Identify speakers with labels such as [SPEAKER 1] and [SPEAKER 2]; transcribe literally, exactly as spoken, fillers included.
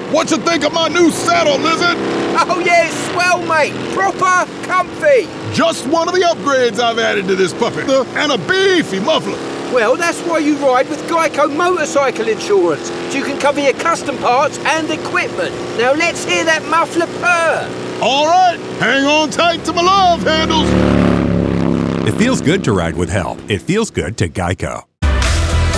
[SPEAKER 1] What you think of my new saddle, Lizard?
[SPEAKER 2] Oh yeah, swell, mate. Proper comfy.
[SPEAKER 1] Just one of the upgrades I've added to this puppy. And a beefy muffler.
[SPEAKER 2] Well, that's why you ride with Geico Motorcycle Insurance, so you can cover your custom parts and equipment. Now let's hear that muffler purr.
[SPEAKER 1] All right, hang on tight to my love handles.
[SPEAKER 3] It feels good to ride with help. It feels good to Geico.